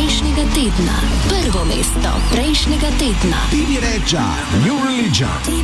prejšnjega tedna. Prvo mesto prejšnjega tedna. Tini Reča, New Religion.